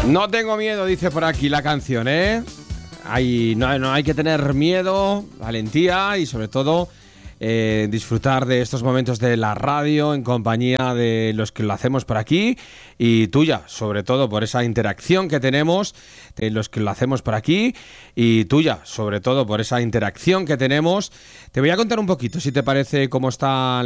No tengo miedo, dice por aquí la canción, ¿eh? No hay que tener miedo, valentía y sobre todo disfrutar de estos momentos de la radio en compañía de los que lo hacemos por aquí y tuya, sobre todo por esa interacción que tenemos de los que lo hacemos por aquí y tuya, sobre todo por esa interacción que tenemos. Te voy a contar un poquito, si te parece, cómo está